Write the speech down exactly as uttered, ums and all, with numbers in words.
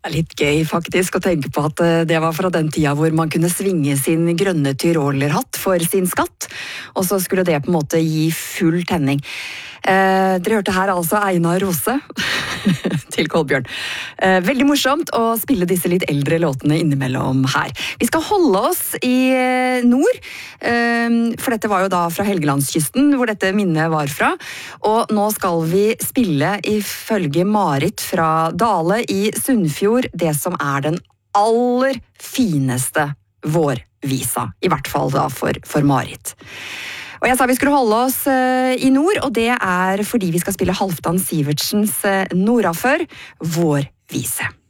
Det er litt gøy faktisk å tenke på at eh, det var fra den tida hvor man kunne svinge sin grønne tyrolerhatt for sin skatt, og så skulle det på en måte gi full tenning. Eh, dere hørte her altså Einar Rose til Kolbjørn. Eh, veldig morsomt å spille disse litt eldre låtene innimellom her. Vi skal holde oss i eh, nord, eh, for dette var jo da fra Helgelandskysten hvor dette minnet var fra, og nå skal vi spille ifølge Marit fra Dale i Sunnfjord det som er den aller fineste vårvisa, i hvert fall da for, for Marit. Og jeg sa vi skulle holde oss uh, i nord, og det er fordi vi skal spille Halvdan Sivertsens uh, Nordafør, vår vise.